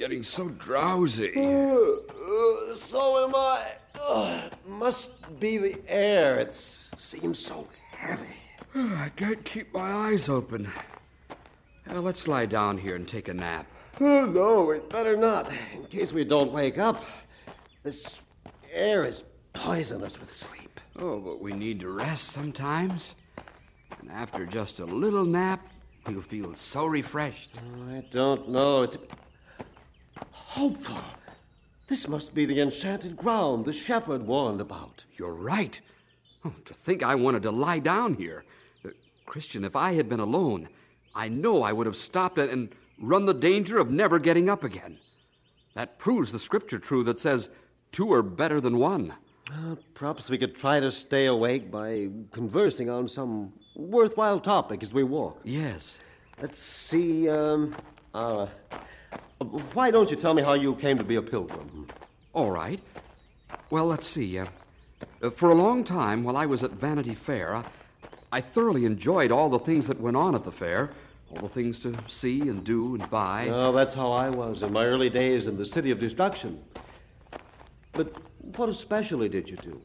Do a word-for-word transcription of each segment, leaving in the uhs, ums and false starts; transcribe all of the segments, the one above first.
getting so drowsy. Uh, uh, so am I. Uh, it must be the air. It seems so heavy. I can't keep my eyes open. Uh, let's lie down here and take a nap. Oh, no, we'd better not, in case we don't wake up. This air is poisonous with sleep. Oh, but we need to rest sometimes. And after just a little nap, we'll feel so refreshed. Oh, I don't know. It's hopeful. This must be the enchanted ground the shepherd warned about. You're right. Oh, to think I wanted to lie down here. Uh, Christian, if I had been alone, I know I would have stopped it and run the danger of never getting up again. That proves the scripture true that says two are better than one. Uh, perhaps we could try to stay awake by conversing on some worthwhile topic as we walk. Yes. Let's see, um, uh, why don't you tell me how you came to be a pilgrim? All right. Well, let's see. Uh, uh, for a long time, while I was at Vanity Fair, I, I thoroughly enjoyed all the things that went on at the fair, all the things to see and do and buy. Oh, that's how I was in my early days in the City of Destruction. But what especially did you do?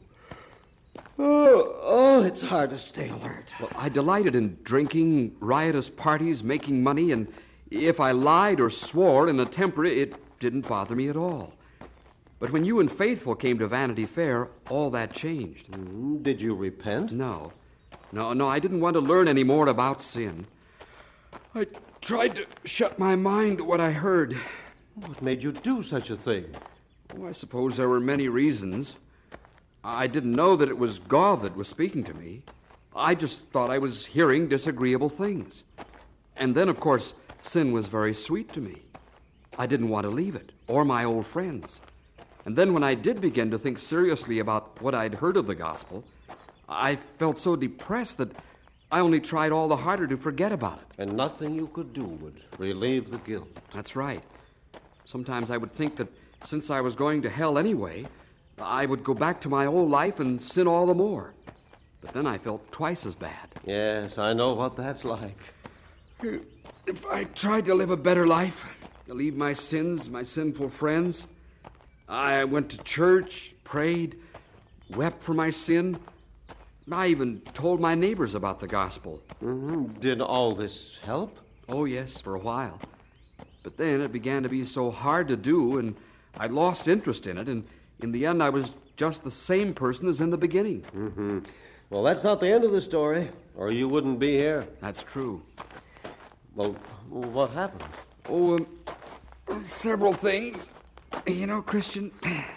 Oh, oh, it's hard to stay alert. Well, I delighted in drinking, riotous parties, making money, and if I lied or swore in a temper, it didn't bother me at all. But when you and Faithful came to Vanity Fair, all that changed. Mm, did you repent? No. No, no, I didn't want to learn any more about sin. I tried to shut my mind to what I heard. What made you do such a thing? Oh, I suppose there were many reasons. I didn't know that it was God that was speaking to me. I just thought I was hearing disagreeable things. And then, of course, sin was very sweet to me. I didn't want to leave it, or my old friends. And then when I did begin to think seriously about what I'd heard of the gospel, I felt so depressed that I only tried all the harder to forget about it. And nothing you could do would relieve the guilt. That's right. Sometimes I would think that since I was going to hell anyway, I would go back to my old life and sin all the more. But then I felt twice as bad. Yes, I know what that's like. If I tried to live a better life, to leave my sins, my sinful friends, I went to church, prayed, wept for my sin. I even told my neighbors about the gospel. Mm-hmm. Did all this help? Oh, yes, for a while. But then it began to be so hard to do, and I lost interest in it, and in the end I was just the same person as in the beginning. Mm-hmm. Well, that's not the end of the story, or you wouldn't be here. That's true. Well, what happened? Oh, um, several things. You know, Christian,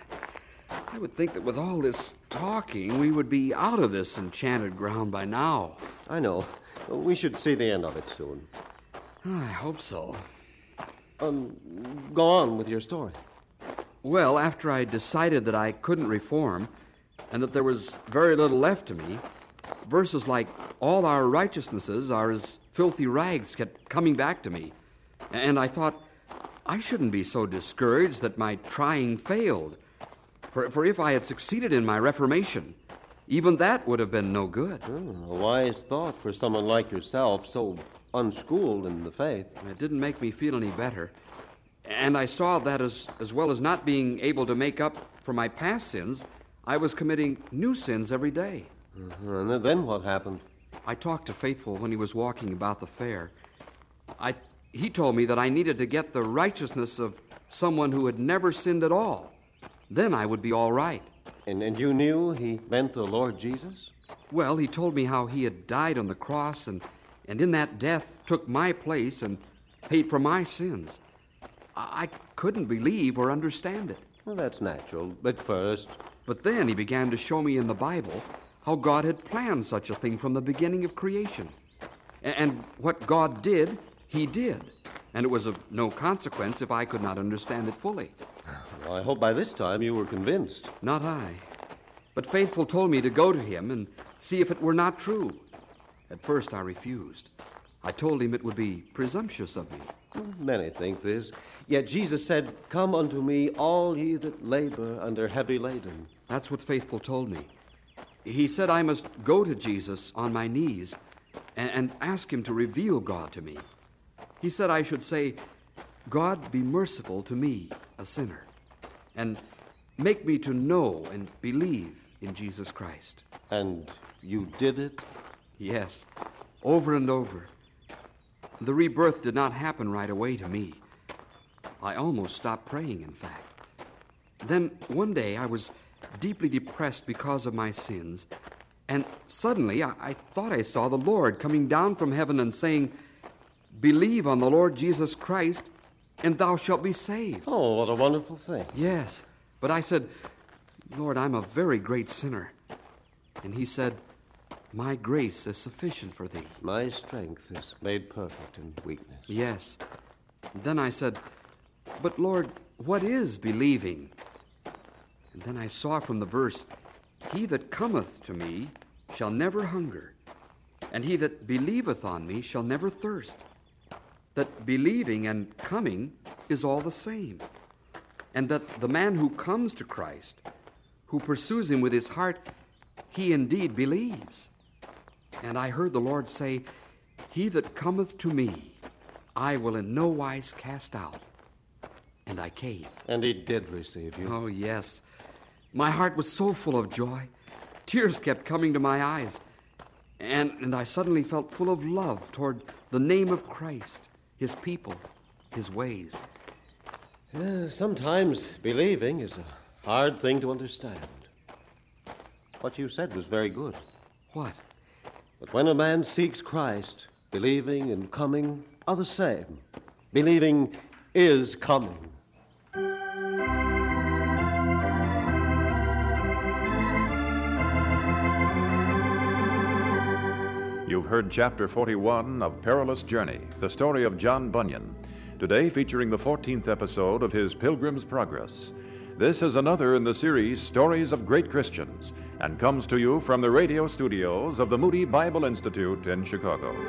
I would think that with all this talking, we would be out of this enchanted ground by now. I know. We should see the end of it soon. I hope so. Um, go on with your story. Well, after I decided that I couldn't reform and that there was very little left to me, verses like, all our righteousnesses are as filthy rags, kept coming back to me. And I thought, I shouldn't be so discouraged that my trying failed. For, for if I had succeeded in my reformation, even that would have been no good. Oh, a wise thought for someone like yourself, so unschooled in the faith. It didn't make me feel any better. And I saw that as, as well as not being able to make up for my past sins, I was committing new sins every day. Uh-huh. And then what happened? I talked to Faithful when he was walking about the fair. I, he told me that I needed to get the righteousness of someone who had never sinned at all. Then I would be all right. And, and you knew he meant the Lord Jesus? Well, he told me how he had died on the cross and, and in that death took my place and paid for my sins. I, I couldn't believe or understand it. Well, that's natural, but first... But then he began to show me in the Bible how God had planned such a thing from the beginning of creation. And, and what God did, he did. And it was of no consequence if I could not understand it fully. Well, I hope by this time you were convinced. Not I. But Faithful told me to go to him and see if it were not true. At first I refused. I told him it would be presumptuous of me. Many think this. Yet Jesus said, "Come unto me, all ye that labor and are heavy laden." That's what Faithful told me. He said I must go to Jesus on my knees and, and ask him to reveal God to me. He said I should say, God be merciful to me, a sinner, and make me to know and believe in Jesus Christ. And you did it? Yes, over and over. The rebirth did not happen right away to me. I almost stopped praying, in fact. Then one day I was deeply depressed because of my sins, and suddenly I, I thought I saw the Lord coming down from heaven and saying, "Believe on the Lord Jesus Christ, and thou shalt be saved." Oh, what a wonderful thing. Yes, but I said, "Lord, I'm a very great sinner." And he said, "My grace is sufficient for thee." My strength is made perfect in weakness. Yes. Then I said, "But Lord, what is believing?" And then I saw from the verse, "He that cometh to me shall never hunger, and he that believeth on me shall never thirst." That believing and coming is all the same, and that the man who comes to Christ, who pursues him with his heart, he indeed believes. And I heard the Lord say, "He that cometh to me, I will in no wise cast out." And I came. And he did receive you. Oh, yes. My heart was so full of joy. Tears kept coming to my eyes. And, and I suddenly felt full of love toward the name of Christ, his people, his ways. Uh, sometimes believing is a hard thing to understand. What you said was very good. What? But when a man seeks Christ, believing and coming are the same. Believing is coming. You've heard Chapter forty-one of Perilous Journey, the story of John Bunyan, today featuring the fourteenth episode of his Pilgrim's Progress. This is another in the series Stories of Great Christians, and comes to you from the radio studios of the Moody Bible Institute in Chicago.